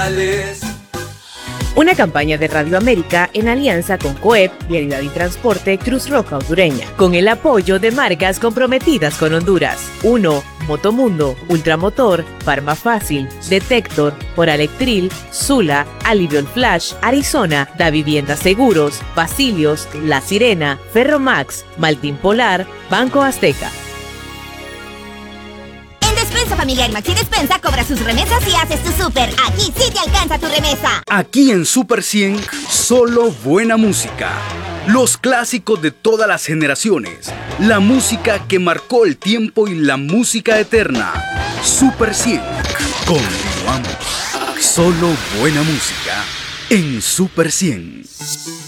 iguales. Una campaña de Radio América en alianza con COEP, Vialidad y Transporte, Cruz Roja Hondureña, con el apoyo de marcas comprometidas con Honduras. 1. Motomundo, Ultramotor, Farmafácil, Detector, Oralectril, Sula, Aliviol Flash, Arizona, Da Vivienda Seguros, Basilios, La Sirena, Ferromax, Maltín Polar, Banco Azteca. Despensa Familiar Maxi Despensa cobra sus remesas y haces tu súper. Aquí sí te alcanza tu remesa. Aquí en Super 100, solo buena música. Los clásicos de todas las generaciones. La música que marcó el tiempo y la música eterna. Super 100. Continuamos. Solo buena música en Super 100.